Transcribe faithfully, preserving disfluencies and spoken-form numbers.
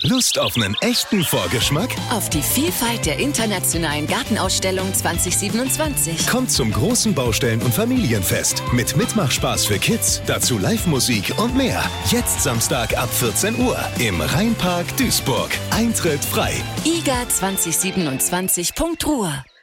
Lust auf einen echten Vorgeschmack? Auf die Vielfalt der internationalen Gartenausstellung zwanzig siebenundzwanzig. Kommt zum großen Baustellen- und Familienfest mit Mitmachspaß für Kids, dazu Live-Musik und mehr. Jetzt Samstag ab vierzehn Uhr im Rheinpark Duisburg. Eintritt frei. i g a zwanzig siebenundzwanzig Punkt ruhr